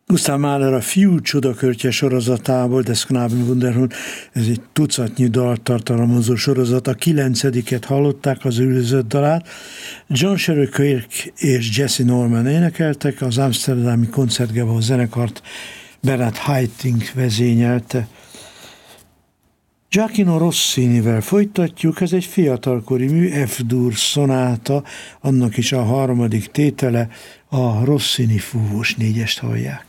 Gustav Mahler a Fiú csodakörtje sorozatából, Das Knabenwunderhund, ez egy tucatnyi dalt tartalmazó sorozat, a 9-et hallották, az Üldözött dalát. John Sherry és Jesse Norman énekeltek, az amszterdami koncertgebau zenekart Bernard Haitink vezényelte. Gioacchino Rossinivel folytatjuk, ez egy fiatalkori mű, F-dur szonáta, annak is a harmadik tétele, a Rossini fúvós négyest hallják.